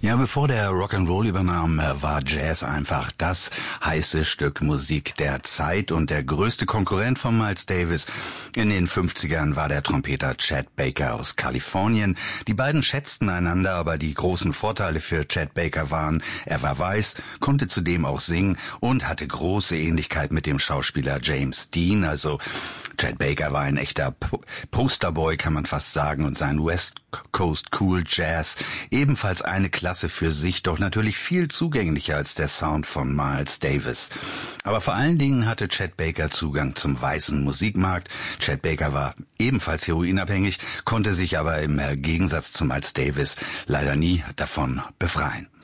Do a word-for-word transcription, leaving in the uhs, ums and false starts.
Ja, bevor der Rock'n'Roll übernahm, war Jazz einfach das heiße Stück Musik der Zeit und der größte Konkurrent von Miles Davis. In den fünfzigern war der Trompeter Chet Baker aus Kalifornien. Die beiden schätzten einander, aber die großen Vorteile für Chet Baker waren, er war weiß, konnte zudem auch singen und hatte große Ähnlichkeit mit dem Schauspieler James Dean. Also Chet Baker war ein echter Posterboy, kann man fast sagen, und sein West Coast Cool Jazz ebenfalls eine Klasse für sich, doch natürlich viel zugänglicher als der Sound von Miles Davis. Aber vor allen Dingen hatte Chet Baker Zugang zum weißen Musikmarkt. Chet Baker war ebenfalls heroinabhängig, konnte sich aber im Gegensatz zu Miles Davis leider nie davon befreien.